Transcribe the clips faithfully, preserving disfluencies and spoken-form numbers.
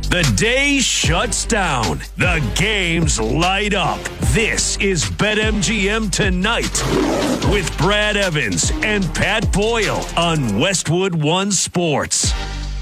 The day shuts down. The games light up. This is BetMGM Tonight with Brad Evans and Pat Boyle on Westwood One Sports.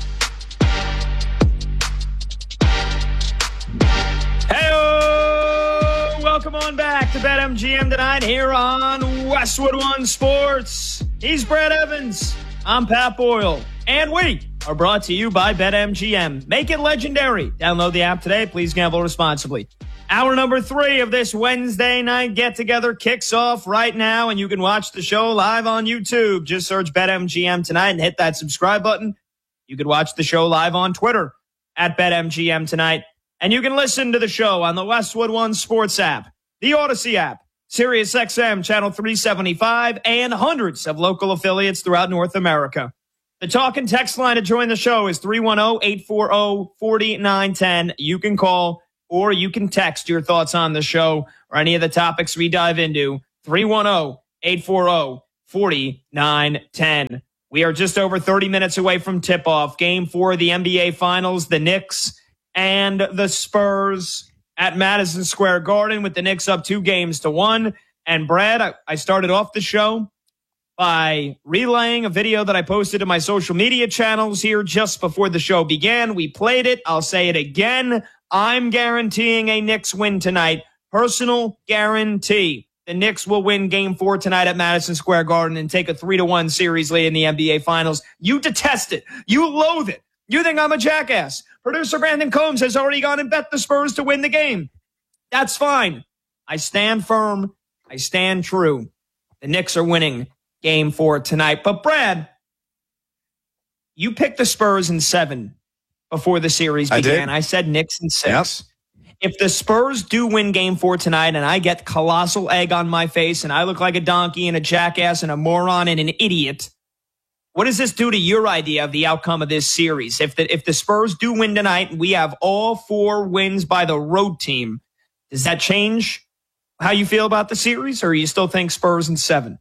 Hey, welcome on back to BetMGM Tonight here on Westwood One Sports. He's Brad Evans. I'm Pat Boyle. And we are brought to you by BetMGM. Make it legendary. Download the app today. Please gamble responsibly. Hour number three of this Wednesday night get-together kicks off right now, and you can watch the show live on YouTube. Just search BetMGM Tonight and hit that subscribe button. You can watch the show live on Twitter at BetMGM Tonight. And you can listen to the show on the Westwood One Sports app, the Odyssey app, SiriusXM Channel three seventy-five, and hundreds of local affiliates throughout North America. The talk and text line to join the show is three one zero, eight four zero, four nine one zero. You can call or you can text your thoughts on the show or any of the topics we dive into. three one zero, eight four zero, four nine one zero. We are just over thirty minutes away from tip-off. Game four of the N B A Finals, the Knicks and the Spurs at Madison Square Garden, with the Knicks up two games to one. And Brad, I, I started off the show by relaying a video that I posted to my social media channels here just before the show began. We played it. I'll say it again. I'm guaranteeing a Knicks win tonight. Personal guarantee. The Knicks will win game four tonight at Madison Square Garden and take a three to one series lead in the N B A Finals. You detest it. You loathe it. You think I'm a jackass. Producer Brandon Combs has already gone and bet the Spurs to win the game. That's fine. I stand firm. I stand true. The Knicks are winning game four tonight. But Brad, you picked the Spurs in seven before the series began. I, I said Knicks in six. Yep. If the Spurs do win game four tonight and I get colossal egg on my face and I look like a donkey and a jackass and a moron and an idiot, what does this do to your idea of the outcome of this series? If the, if the Spurs do win tonight and we have all four wins by the road team, does that change how you feel about the series, or you still think Spurs in seven?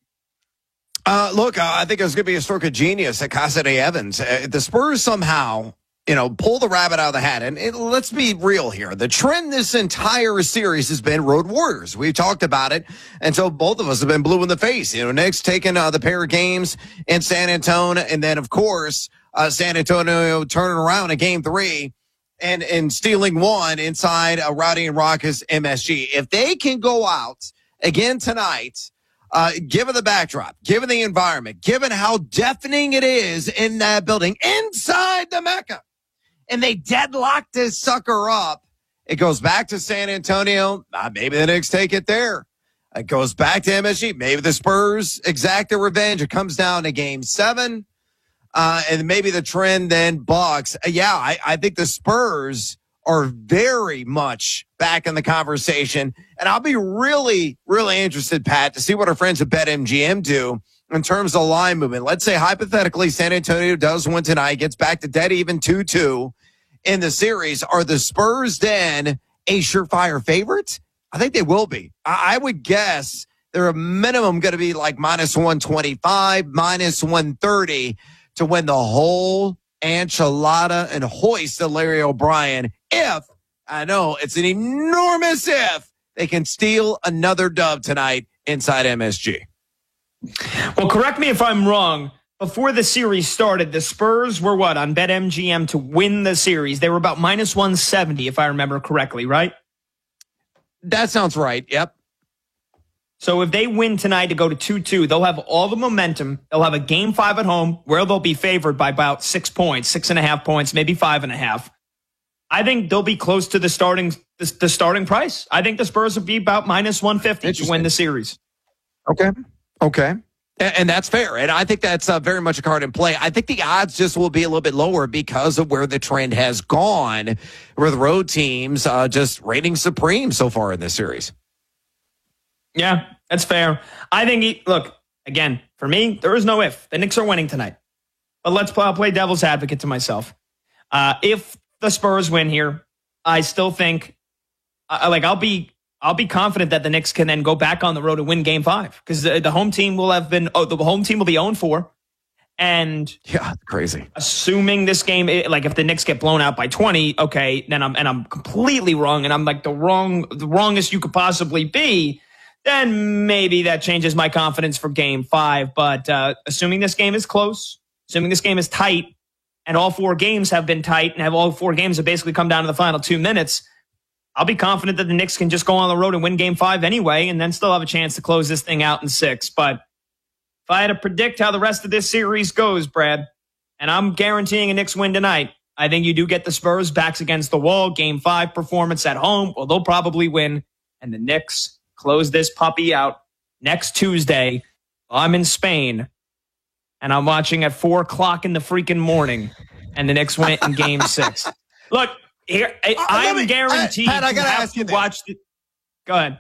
Uh, look, uh, I think it was going to be a stroke of genius at Cassidy Evans. Uh, the Spurs somehow, you know, pull the rabbit out of the hat. And it, let's be real here. The trend this entire series has been road warriors. We've talked about it. And so both of us have been blue in the face. You know, Knicks taking uh, the pair of games in San Antonio. And then, of course, uh, San Antonio turning around in game three and, and stealing one inside a rowdy and raucous M S G. If they can go out again tonight, Uh, given the backdrop, given the environment, given how deafening it is in that building inside the Mecca, and they deadlock this sucker up, it goes back to San Antonio. Uh, maybe the Knicks take it there. It goes back to M S G. Maybe the Spurs exact their revenge. It comes down to game seven. Uh, and maybe the trend then bucks. Uh, yeah, I, I think the Spurs are very much back in the conversation. And I'll be really, really interested, Pat, to see what our friends at BetMGM do in terms of line movement. Let's say, hypothetically, San Antonio does win tonight, gets back to dead even two two in the series. Are the Spurs then a surefire favorite? I think they will be. I, I would guess they're a minimum going to be like minus one twenty-five, minus one thirty to win the whole enchilada and hoist of Larry O'Brien. If, I know it's an enormous if, they can steal another dub tonight inside M S G. Well, correct me if I'm wrong. Before the series started, the Spurs were what on BetMGM to win the series? They were about minus one seventy, if I remember correctly, right? That sounds right. Yep. So if they win tonight to go to two two, they'll have all the momentum. They'll have a game five at home where they'll be favored by about six points, six and a half points, maybe five and a half. I think they'll be close to the starting the, the starting price. I think the Spurs will be about minus one fifty to win the series. Okay. Okay. And, and that's fair. And I think that's uh, very much a card in play. I think the odds just will be a little bit lower because of where the trend has gone, where the road teams uh, just reigning supreme so far in this series. Yeah, that's fair. I think, he, look, again, for me, there is no if. The Knicks are winning tonight. But let's play, I'll play devil's advocate to myself. Uh, if the Spurs win here, I still think, uh, like, I'll be I'll be confident that the Knicks can then go back on the road and win game five because the, the home team will have been, oh, the home team will be oh and four. And yeah, crazy. Assuming this game, like if the Knicks get blown out by twenty, okay, then I'm and I'm completely wrong, and I'm like the wrong, the wrongest you could possibly be. Then maybe that changes my confidence for Game Five. But uh, assuming this game is close, assuming this game is tight, and all four games have been tight, and have all four games have basically come down to the final two minutes, I'll be confident that the Knicks can just go on the road and win Game Five anyway, and then still have a chance to close this thing out in six. But if I had to predict how the rest of this series goes, Brad, and I'm guaranteeing a Knicks win tonight, I think you do get the Spurs backs against the wall. Game five performance at home. Well, they'll probably win. And the Knicks close this puppy out next Tuesday. I'm in Spain, and I'm watching at four o'clock in the freaking morning, and the Knicks win in game six. Look, here, I, uh, I'm me, guaranteed Pat, I to gotta have ask to you this. watch the... Go ahead.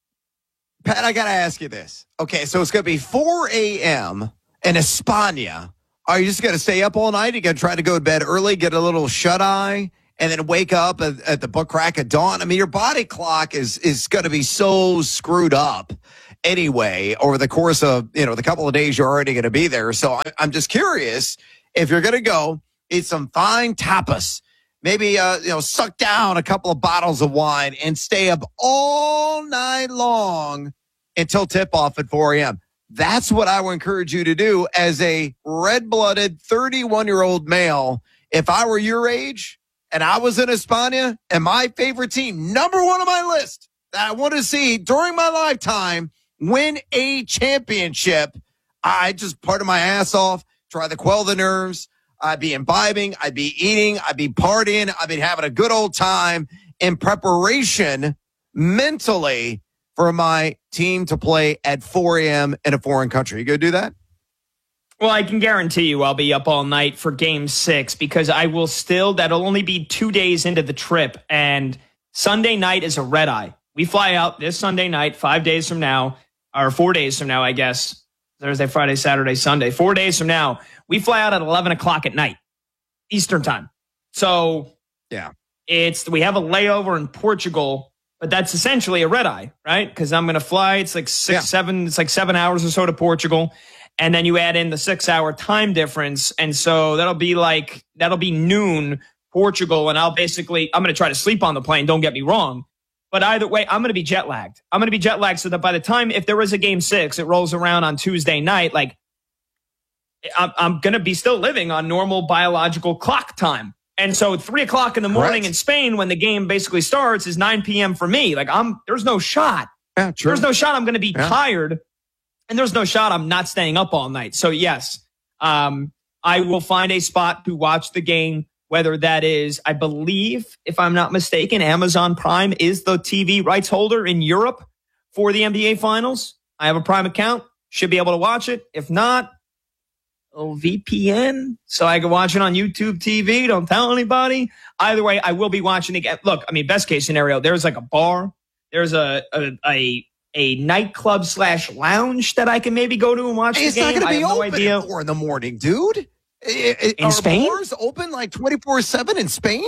Pat, I got to ask you this. Okay, so it's going to be four a.m. in España. Are you just going to stay up all night? Are you going to try to go to bed early, get a little shut-eye, and then wake up at, at the butt crack of dawn? I mean, your body clock is is going to be so screwed up anyway over the course of, you know, the couple of days you're already going to be there. So I, I'm just curious if you're going to go eat some fine tapas, maybe, uh, you know, suck down a couple of bottles of wine and stay up all night long until tip-off at four a.m. That's what I would encourage you to do as a red-blooded thirty-one-year-old male. If I were your age and I was in España and my favorite team, number one on my list that I want to see during my lifetime win a championship, I just parted my ass off, try to quell the nerves. I'd be imbibing, I'd be eating, I'd be partying, I'd be having a good old time in preparation mentally for my team to play at four a.m. in a foreign country. You go do that? Well, I can guarantee you I'll be up all night for game six because I will still, that'll only be two days into the trip. And Sunday night is a red eye. We fly out this Sunday night, five days from now, or four days from now, I guess. Thursday, Friday, Saturday, Sunday. Four days from now, we fly out at eleven o'clock at night, Eastern time. So yeah, it's we have a layover in Portugal, but that's essentially a red eye, right? Because I'm going to fly. It's like six, yeah. seven, it's like seven hours or so to Portugal. And then you add in the six hour time difference. And so that'll be like, that'll be noon Portugal. And I'll basically, I'm going to try to sleep on the plane. Don't get me wrong. But either way, I'm going to be jet lagged. I'm going to be jet lagged so that by the time, if there is a game six, it rolls around on Tuesday night, like I'm, I'm going to be still living on normal biological clock time. And so three o'clock in the morning Correct. in Spain, when the game basically starts, is nine p.m. for me. Like I'm, there's no shot. Yeah, true. There's no shot I'm going to be yeah. tired. And there's no shot I'm not staying up all night. So yes, um, I will find a spot to watch the game. Whether that is, I believe, if I'm not mistaken, Amazon Prime is the T V rights holder in Europe for the N B A Finals. I have a Prime account. Should be able to watch it. If not, oh, V P N. So I can watch it on YouTube T V. Don't tell anybody. Either way, I will be watching again. Look, I mean, best case scenario, there's like a bar. There's a a a, a nightclub slash lounge that I can maybe go to and watch it's the game. It's not going to be I have open no idea. at four in the morning, dude. It, in are Spain? Bars open like twenty-four seven in Spain?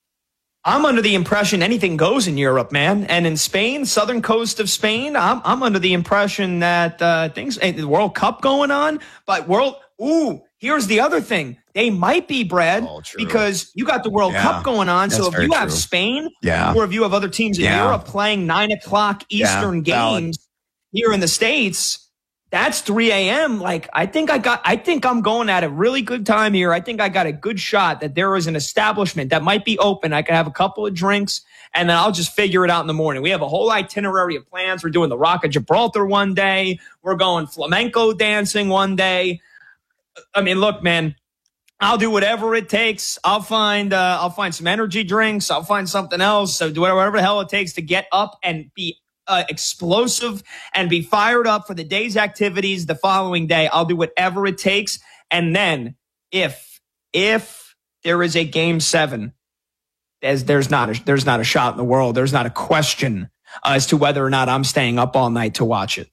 I'm under the impression anything goes in Europe, man. And in Spain, southern coast of Spain, I'm I'm under the impression that uh, things, the World Cup going on, but World, ooh, here's the other thing. They might be, Brad, oh, because you got the World yeah, Cup going on. So if you true. have Spain, yeah. or if you have other teams in yeah. Europe playing nine o'clock Eastern yeah, games here in the States, that's three a.m. Like, I think I got, I think I'm going at a really good time here. I think I got a good shot that there is an establishment that might be open. I could have a couple of drinks and then I'll just figure it out in the morning. We have a whole itinerary of plans. We're doing the Rock of Gibraltar one day. We're going flamenco dancing one day. I mean, look, man, I'll do whatever it takes. I'll find, uh, I'll find some energy drinks. I'll find something else. So do whatever the hell it takes to get up and be Uh, explosive and be fired up for the day's activities the following day. I'll do whatever it takes. And then if, if there is a game seven, there's, there's not a, there's not a shot in the world. There's not a question uh, as to whether or not I'm staying up all night to watch it.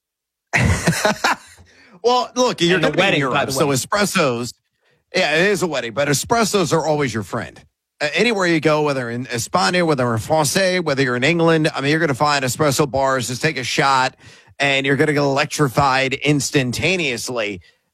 Well, look, you're going to be in Europe, so way. espressos, yeah, it is a wedding, but espressos are always your friend. Uh, anywhere you go, whether in España, whether in France, whether you're in England, I mean, you're going to find espresso bars. Just take a shot, and you're going to get electrified instantaneously.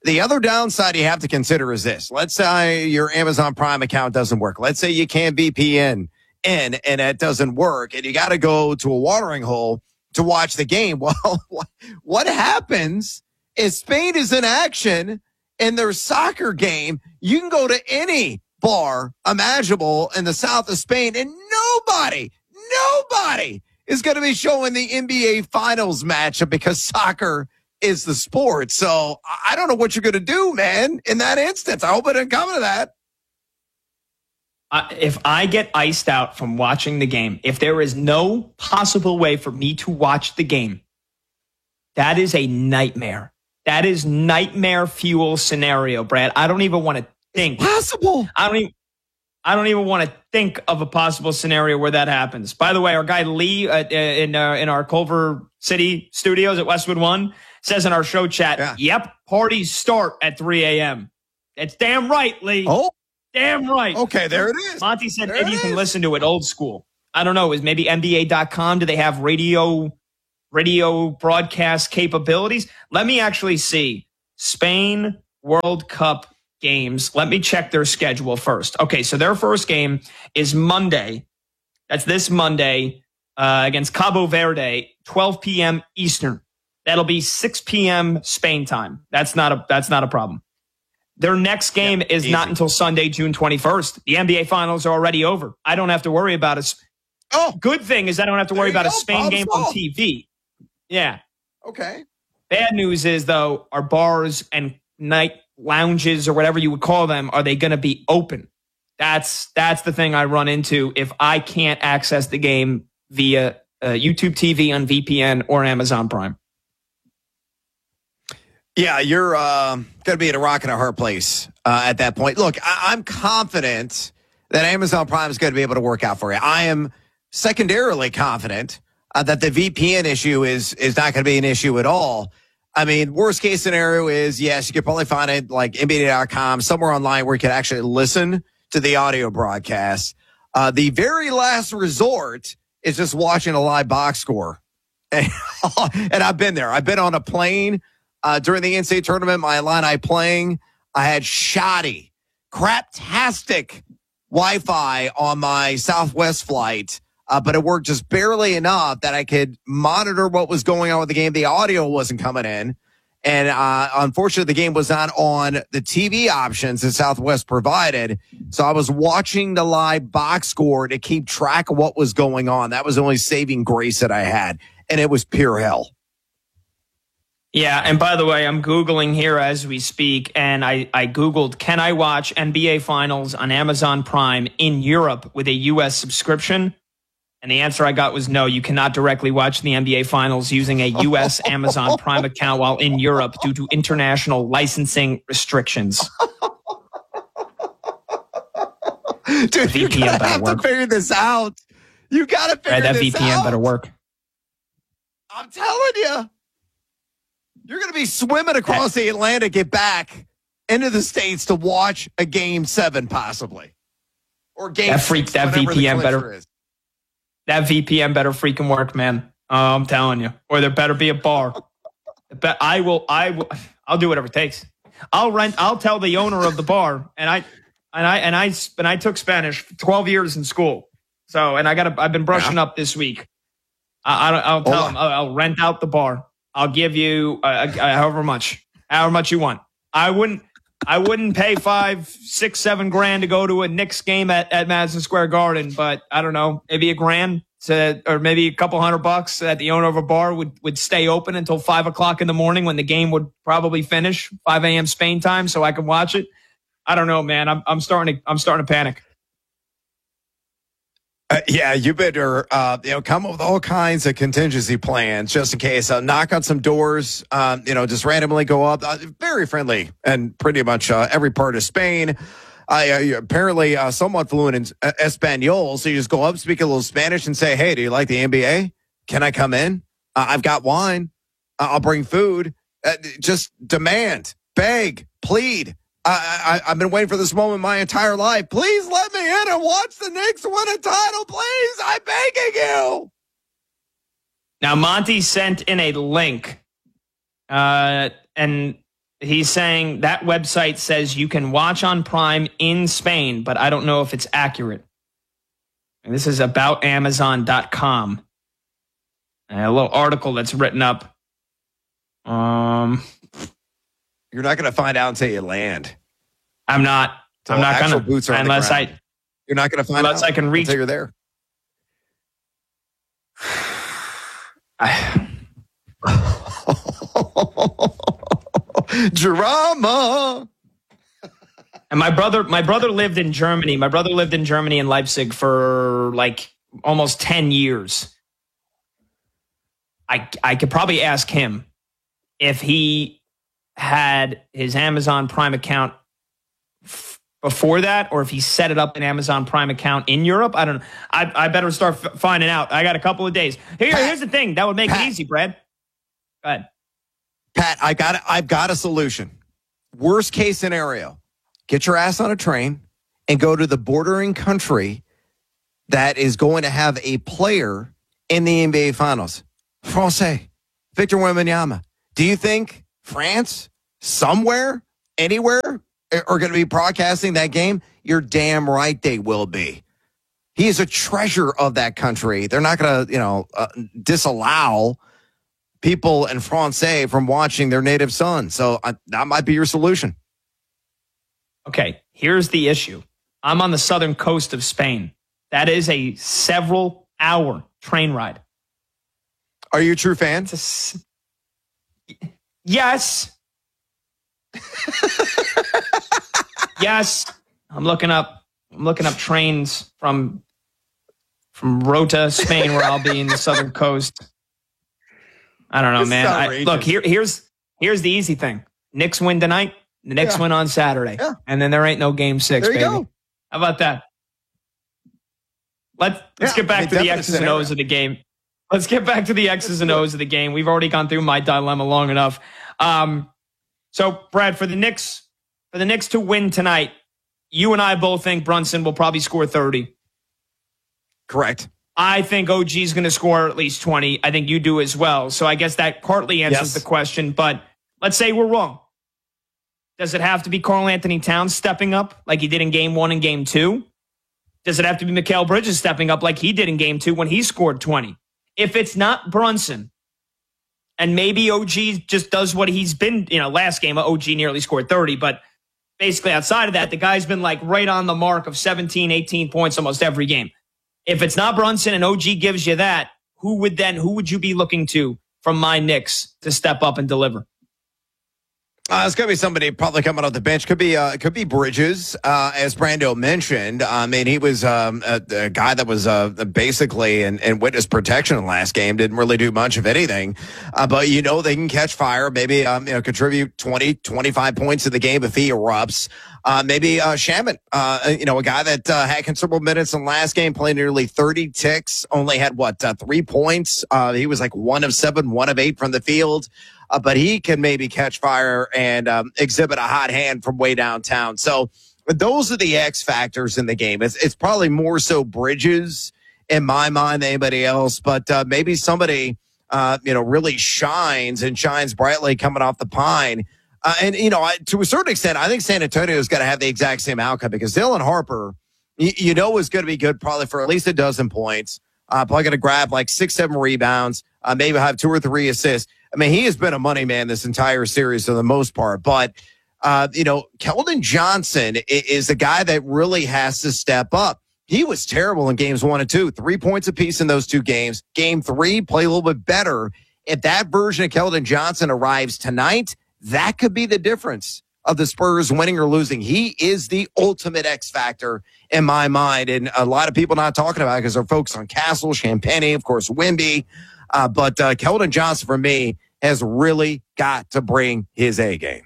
The other downside you have to consider is this. Let's say your Amazon Prime account doesn't work. Let's say you can't V P N in and it doesn't work and you got to go to a watering hole to watch the game. Well, what happens is Spain is in action in their soccer game. You can go to any bar imaginable in the south of Spain and nobody, nobody is going to be showing the N B A Finals matchup because soccer is the sport. So I don't know what you're going to do, man, in that instance. I hope it doesn't come to that. Uh, if I get iced out from watching the game, if there is no possible way for me to watch the game, that is a nightmare. That is nightmare fuel scenario, Brad. I don't even want to think. Possible. I don't even. I don't even want to think of a possible scenario where that happens. By the way, our guy Lee uh, in uh, in our Culver City studios at Westwood One says in our show chat, yeah. Yep, parties start at three a.m. It's damn right, Lee. Oh, damn right. Okay, there it is. Monty said there maybe you can listen to it old school. I don't know. Is maybe N B A dot com? Do they have radio radio broadcast capabilities? Let me actually see. Spain World Cup games. Let me check their schedule first. Okay, so their first game is Monday. That's this Monday uh, against Cabo Verde, twelve p.m. Eastern. That'll be six p.m. Spain time. That's not a that's not a problem. Their next game yeah, is easy. Not until Sunday, June twenty-first. The N B A Finals are already over. I don't have to worry about it. Oh, good thing is I don't have to worry about go. a Spain Bob's game ball. on T V. Yeah. Okay. Bad news is, though, our bars and night lounges or whatever you would call them, are they going to be open? That's that's the thing I run into if I can't access the game via uh, YouTube T V on V P N or Amazon Prime. Yeah, you're uh, going to be at a rock and a hard place uh, at that point. Look, I- I'm confident that Amazon Prime is going to be able to work out for you. I am secondarily confident uh, that the V P N issue is is not going to be an issue at all. I mean, worst case scenario is, yes, you could probably find it like N B A dot com, somewhere online where you can actually listen to the audio broadcast. Uh, the very last resort is just watching a live box score. And, and I've been there. I've been on a plane uh, during the N C A A tournament, my Illini playing. I had shoddy, craptastic Wi-Fi on my Southwest flight. Uh, but it worked just barely enough that I could monitor what was going on with the game. The audio wasn't coming in. And uh, unfortunately, the game was not on the T V options that Southwest provided. So I was watching the live box score to keep track of what was going on. That was the only saving grace that I had. And it was pure hell. Yeah, and by the way, I'm Googling here as we speak, and I, I Googled, can I watch N B A Finals on Amazon Prime in Europe with a U S subscription? And the answer I got was no, you cannot directly watch the N B A Finals using a U S Amazon Prime account while in Europe due to international licensing restrictions. Dude, you gotta have work. to figure this out. You gotta figure right, that this V P N out. better work. I'm telling you. You're going to be swimming across the Atlantic, get back into the States to watch a game seven, possibly. Or game that freak, six, that V P N better. Is. That V P N better freaking work, man. Oh, I'm telling you. Or there better be a bar. I will, I will, I'll do whatever it takes. I'll rent, I'll tell the owner of the bar, and I, and I, and I, and I took Spanish for twelve years in school. So, and I got I've been brushing yeah. up this week. I, I, I'll tell him, I'll, I'll rent out the bar. I'll give you uh, uh, however much, however much you want. I wouldn't, I wouldn't pay five, six, seven grand to go to a Knicks game at, at Madison Square Garden, but I don't know, maybe a grand to, or maybe a couple hundred bucks that the owner of a bar would, would stay open until five o'clock in the morning when the game would probably finish, five a.m. Spain time, so I could watch it. I don't know, man. I'm, I'm starting to, I'm starting to panic. Uh, yeah, you better uh, you know come up with all kinds of contingency plans just in case. Uh, knock on some doors, um, you know, just randomly go up. Uh, very friendly and pretty much uh, every part of Spain. I uh, apparently uh, somewhat fluent in Espanol, so you just go up, speak a little Spanish, and say, "Hey, do you like the N B A? Can I come in? Uh, I've got wine. Uh, I'll bring food." Uh, just demand, beg, plead. I, I, I've been waiting for this moment my entire life. Please let me in and watch the Knicks win a title, please. I'm begging you. Now, Monty sent in a link, uh, and He's saying that website says you can watch on Prime in Spain, but I don't know if it's accurate. And this is about Amazon dot com. A little article that's written up. Um, You're not going to find out until you land. I'm not. So I'm not going to. Boots are unless I. You're not going to find unless out I can reach. until you're there. I, Drama. And my brother, my brother lived in Germany. My brother lived in Germany in Leipzig for like almost ten years. I I could probably ask him if he had his Amazon Prime account f- before that, or if he set it up an Amazon Prime account in Europe. I don't know. I I better start f- finding out. I got a couple of days. Here, Pat, here's the thing that would make Pat, it easy, Brad. Go ahead. Pat, I got I've got a solution. Worst case scenario. Get your ass on a train and go to the bordering country that is going to have a player in the N B A Finals. Francais, Victor Wembanyama. Do you think France, somewhere, anywhere, are going to be broadcasting that game? You're damn right they will be. He is a treasure of that country. They're not going to, you know, uh, disallow people in Francais from watching their native son. So uh, that might be your solution. Okay, here's the issue. I'm on the southern coast of Spain. That is a several hour train ride. Are you a true fan? It's a, yes. Yes. I'm looking up I'm looking up trains from from Rota, Spain, where I'll be in the southern coast. I don't know, This man. is I, outrageous. look, here here's here's the easy thing. Knicks win tonight. The Knicks Yeah. win on Saturday. Yeah. And then there ain't no game six, There you baby. go. How about that? Let's let's Yeah, get back I mean, to the definite X's and scenario. O's of the game. Let's get back to the X's and O's of the game. We've already gone through my dilemma long enough. Um, so, Brad, for the Knicks, for the Knicks to win tonight, you and I both think Brunson will probably score thirty. Correct. I think O G is going to score at least twenty. I think you do as well. So I guess that partly answers Yes. the question. But let's say we're wrong. Does it have to be Karl Anthony Towns stepping up like he did in game one and game two? Does it have to be Mikal Bridges stepping up like he did in game two when he scored twenty? If it's not Brunson, and maybe O G just does what he's been, you know, last game, O G nearly scored thirty, but basically outside of that, the guy's been like right on the mark of seventeen, eighteen points almost every game. If it's not Brunson and O G gives you that, who would then, who would you be looking to from my Knicks to step up and deliver? Uh, it's going to be somebody probably coming off the bench. Could be, uh, could be Bridges, uh, as Brando mentioned. I mean, he was um, a, a guy that was uh, basically in, in witness protection in the last game. Didn't really do much of anything, uh, but you know they can catch fire. Maybe um, you know contribute twenty, twenty-five points to the game if he erupts. Uh, maybe uh, Shaman, uh, you know, a guy that uh, had considerable minutes in the last game, played nearly thirty ticks, only had what uh, three points. Uh, he was like one of seven, one of eight from the field. Uh, but he can maybe catch fire and um, exhibit a hot hand from way downtown. So those are the X factors in the game. It's, it's probably more so Bridges in my mind than anybody else, but uh, maybe somebody, uh, you know, really shines and shines brightly coming off the pine. Uh, and, you know, I, to a certain extent, I think San Antonio is going to have the exact same outcome because Dylan Harper, you, you know, is going to be good probably for at least a dozen points. Uh, probably going to grab like six, seven rebounds, uh, maybe have two or three assists. I mean, he has been a money man this entire series for the most part. But, uh, you know, Keldon Johnson is the guy that really has to step up. He was terrible in games one and two, three points apiece in those two games. Game three, play a little bit better. If that version of Keldon Johnson arrives tonight, that could be the difference of the Spurs winning or losing. He is the ultimate X factor in my mind. And a lot of people not talking about it because they're focused on Castle, Champagny, of course, Wemby. Uh, but uh, Keldon Johnson, for me, has really got to bring his A game.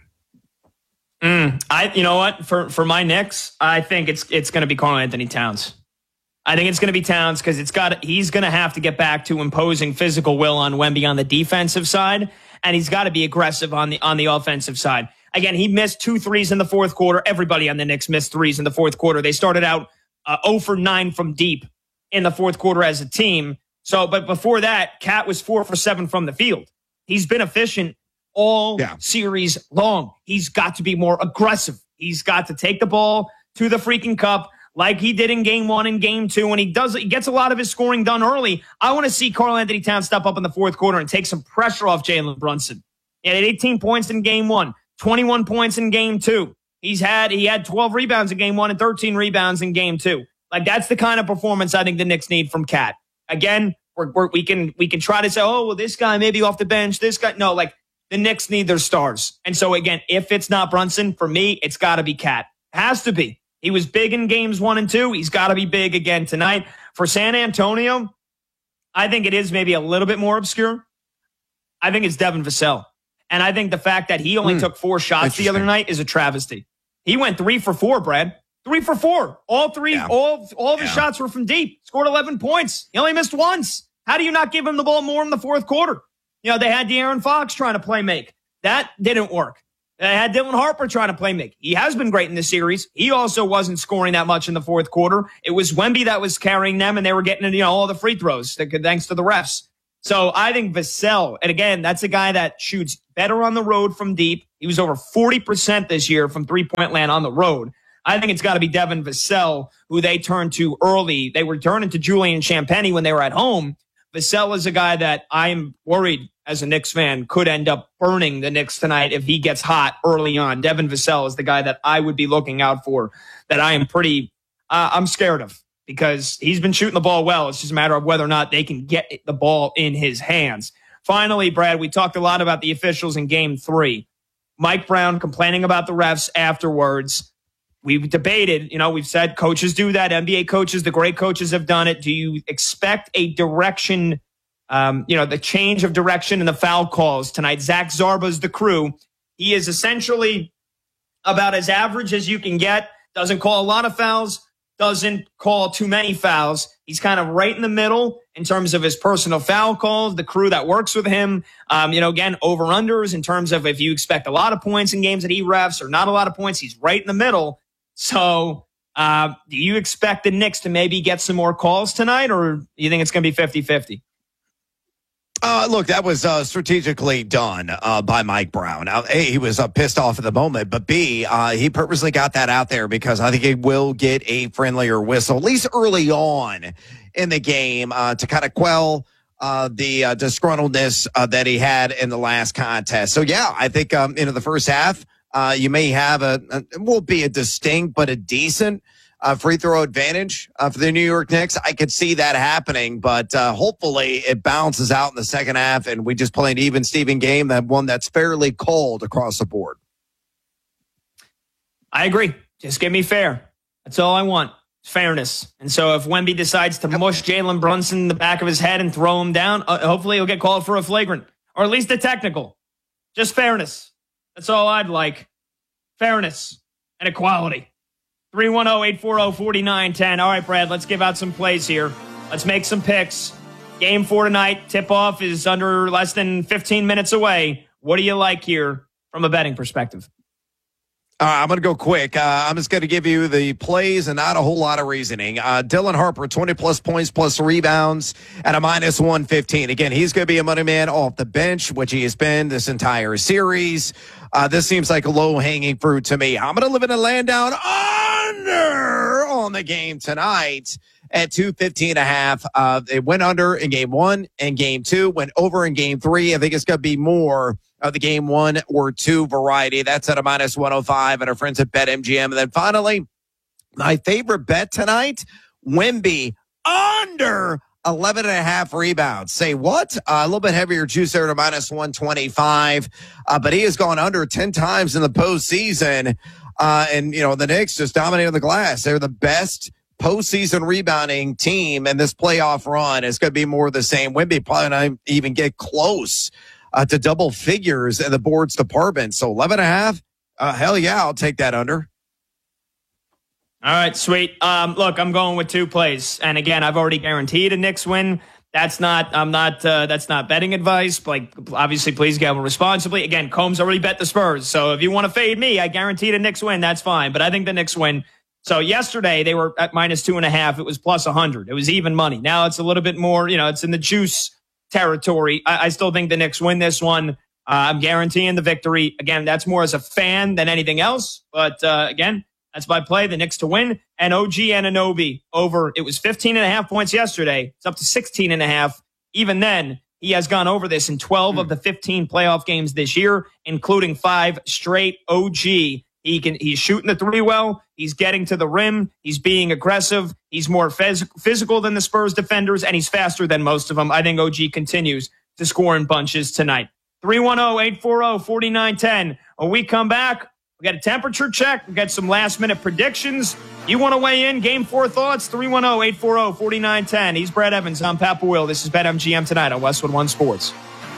Mm, I, you know what? For for my Knicks, I think it's it's going to be Karl Anthony Towns. I think it's going to be Towns because it's got he's going to have to get back to imposing physical will on Wemby on the defensive side, and he's got to be aggressive on the on the offensive side. Again, he missed two threes in the fourth quarter. Everybody on the Knicks missed threes in the fourth quarter. They started out uh, zero for nine from deep in the fourth quarter as a team. So, but before that, Cat was four for seven from the field. He's been efficient all yeah. series long. He's got to be more aggressive. He's got to take the ball to the freaking cup like he did in game one and game two. And he does, he gets a lot of his scoring done early. I want to see Karl-Anthony Towns step up in the fourth quarter and take some pressure off Jalen Brunson. He had eighteen points in game one, twenty-one points in game two. He's had, he had twelve rebounds in game one and thirteen rebounds in game two. Like, that's the kind of performance I think the Knicks need from Cat. Again, we're, we're, we can, we can try to say, oh, well, this guy maybe off the bench, this guy. No, like, the Knicks need their stars. And so, again, if it's not Brunson, for me, it's got to be Cat. Has to be. He was big in games one and two. He's got to be big again tonight. For San Antonio, I think it is maybe a little bit more obscure. I think it's Devin Vassell. And I think the fact that he only mm, took four shots the other night is a travesty. He went three for four, Brad. Three for four. All three, yeah. all, all of his yeah. shots were from deep. Scored eleven points. He only missed once. How do you not give him the ball more in the fourth quarter? You know, they had De'Aaron Fox trying to play make. That didn't work. They had Dylan Harper trying to play make. He has been great in this series. He also wasn't scoring that much in the fourth quarter. It was Wemby that was carrying them, and they were getting, you know, all the free throws thanks to the refs. So I think Vassell, and again, that's a guy that shoots better on the road from deep. He was over forty percent this year from three-point land on the road. I think it's got to be Devin Vassell, who they turned to early. They were turning to Julian Champagnie when they were at home. Vassell is a guy that I'm worried as a Knicks fan could end up burning the Knicks tonight if he gets hot early on. Devin Vassell is the guy that I would be looking out for, that I am pretty, uh, I'm scared of, because he's been shooting the ball well. It's just a matter of whether or not they can get the ball in his hands. Finally, Brad, we talked a lot about the officials in game three. Mike Brown complaining about the refs afterwards. We've debated, you know, we've said coaches do that. N B A coaches, the great coaches have done it. Do you expect a direction, um, you know, the change of direction in the foul calls tonight? Zach Zarba's the crew. He is essentially about as average as you can get. Doesn't call a lot of fouls. Doesn't call too many fouls. He's kind of right in the middle in terms of his personal foul calls, the crew that works with him. Um, you know, again, over-unders in terms of if you expect a lot of points in games that he refs or not a lot of points, he's right in the middle. So uh, do you expect the Knicks to maybe get some more calls tonight, or do you think it's going to be fifty-fifty? Uh, look, that was uh, strategically done uh, by Mike Brown. Now, A, he was uh, pissed off at the moment, but B, uh, he purposely got that out there because I think he will get a friendlier whistle, at least early on in the game, uh, to kind of quell uh, the uh, disgruntledness uh, that he had in the last contest. So, yeah, I think um, you know, the first half, uh, you may have a, a – it won't be a distinct but a decent – Uh, free throw advantage uh, for the New York Knicks. I could see that happening, but uh, hopefully it balances out in the second half and we just play an even Steven game, that one that's fairly cold across the board. I agree. Just give me fair. That's all I want. Fairness. And so if Wemby decides to mush Jalen Brunson in the back of his head and throw him down, uh, hopefully he'll get called for a flagrant or at least a technical. Just fairness. That's all I'd like. Fairness and equality. three one zero, eight four zero, four nine one zero. All right, Brad, let's give out some plays here. Let's make some picks. Game four tonight. Tip-off is under less than fifteen minutes away. What do you like here from a betting perspective? Uh, I'm going to go quick. Uh, I'm just going to give you the plays and not a whole lot of reasoning. Uh, Dylan Harper, twenty-plus points plus rebounds at a minus one fifteen. Again, he's going to be a money man off the bench, which he has been this entire series. Uh, this seems like a low-hanging fruit to me. I'm going to live in a land down under on the game tonight at two fifteen and a half. Uh, it went under in game one and game two, went over in game three. I think it's going to be more of the game one or two variety. That's at a minus one oh five and our friends at BetMGM. And then finally, my favorite bet tonight, Wemby under eleven and a half rebounds. Say what? Uh, a little bit heavier juice there to minus one twenty-five. Uh, but he has gone under ten times in the postseason. Uh, and, you know, the Knicks just dominated the glass. They're the best postseason rebounding team, and this playoff run is going to be more of the same. Wemby probably not even get close uh, to double figures in the boards department. So eleven and a half, uh, hell yeah, I'll take that under. All right, sweet. Um, look, I'm going with two plays. And again, I've already guaranteed a Knicks win. That's not, I'm not, uh, that's not betting advice. Like, obviously, please gamble responsibly. Again, Combs already bet the Spurs. So if you want to fade me, I guaranteed a Knicks win. That's fine. But I think the Knicks win. So yesterday they were at minus two and a half. It was plus a hundred. It was even money. Now it's a little bit more, you know, it's in the juice territory. I, I still think the Knicks win this one. Uh, I'm guaranteeing the victory. Again, that's more as a fan than anything else. But uh, again, that's my play. The Knicks to win. And O G Anunoby over. It was fifteen and a half points yesterday. It's up to sixteen and a half. Even then, he has gone over this in twelve mm. of the fifteen playoff games this year, including five straight. O G. He can. He's shooting the three well. He's getting to the rim. He's being aggressive. He's more phys- physical than the Spurs defenders, and he's faster than most of them. I think O G continues to score in bunches tonight. three one zero, eight four zero, four nine one zero. When we come back, we got a temperature check. We got some last-minute predictions. You want to weigh in? Game four thoughts? three one zero, eight four zero, four nine one zero. He's Brad Evans. I'm Pat Boyle. This is BetMGM Tonight on Westwood One Sports.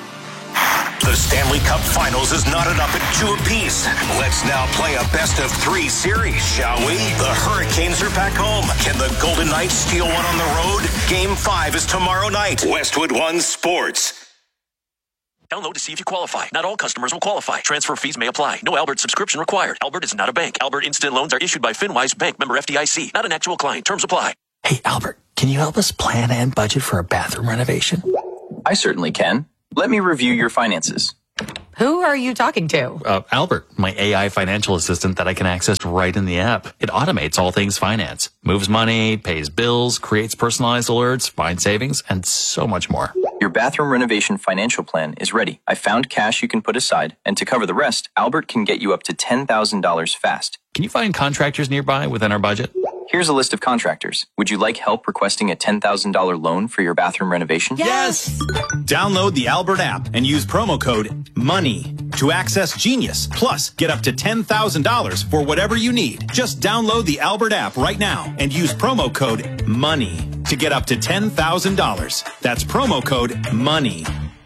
The Stanley Cup Finals is knotted up at two apiece. Let's now play a best-of-three series, shall we? The Hurricanes are back home. Can the Golden Knights steal one on the road? Game five is tomorrow night. Westwood One Sports. Download to see if you qualify. Not all customers will qualify. Transfer fees may apply. No Albert subscription required. Albert is not a bank. Albert Instant Loans are issued by FinWise Bank, member F D I C. Not an actual client. Terms apply. Hey, Albert, can you help us plan and budget for a bathroom renovation? I certainly can. Let me review your finances. Who are you talking to? Uh, Albert, my A I financial assistant that I can access right in the app. It automates all things finance, moves money, pays bills, creates personalized alerts, finds savings, and so much more. Your bathroom renovation financial plan is ready. I found cash you can put aside, and to cover the rest, Albert can get you up to ten thousand dollars fast. Can you find contractors nearby within our budget? Here's a list of contractors. Would you like help requesting a ten thousand dollars loan for your bathroom renovation? Yes! Download the Albert app and use promo code MONEY to access Genius. Plus, get up to ten thousand dollars for whatever you need. Just download the Albert app right now and use promo code MONEY to get up to ten thousand dollars. That's promo code MONEY.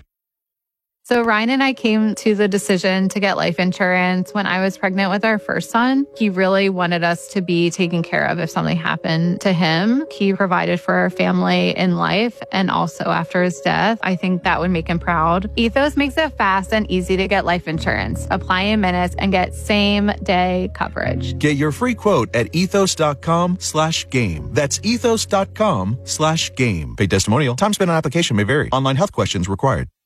So Ryan and I came to the decision to get life insurance when I was pregnant with our first son. He really wanted us to be taken care of if something happened to him. He provided for our family in life and also after his death. I think that would make him proud. Ethos makes it fast and easy to get life insurance. Apply in minutes and get same day coverage. Get your free quote at ethos.com slash game. That's ethos.com slash game. Paid testimonial. Time spent on application may vary. Online health questions required.